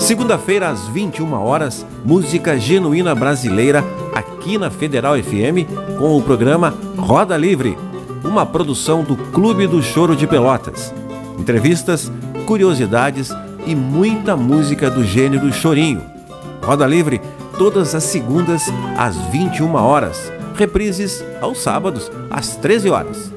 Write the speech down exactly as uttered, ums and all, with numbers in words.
Segunda-feira, às vinte e uma horas, música genuína brasileira aqui na Federal F M com o programa Roda Livre, uma produção do Clube do Choro de Pelotas. Entrevistas, curiosidades e muita música do gênero chorinho. Roda Livre todas as segundas às vinte e uma horas. Reprises aos sábados às treze horas.